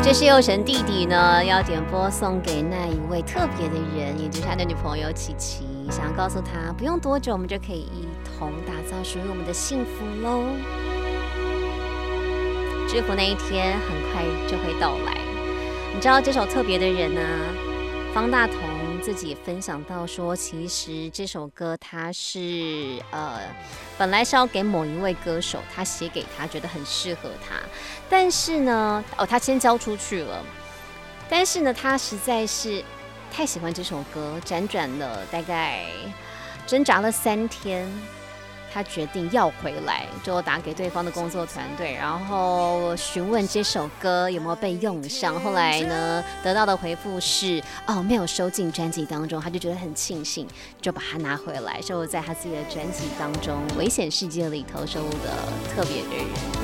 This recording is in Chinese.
这是佑神弟弟呢，要点播送给那一位特别的人，也就是他的女朋友琪琪，想要告诉他，不用多久，我们就可以一同打造属于我们的幸福喽。祝福那一天很快就会到来。你知道这首特别的人呢，方大同自己也分享到说，其实这首歌他是本来是要给某一位歌手，他写给他，觉得很适合他，但是呢，他先交出去了，但是呢，他实在是太喜欢这首歌，辗转了大概挣扎了3天。他决定要回来，就打给对方的工作团队，然后询问这首歌有没有被用上。后来呢，得到的回复是没有收进专辑当中，他就觉得很庆幸，就把它拿回来，收录在他自己的专辑当中《危险世界》里头收录的特别的人。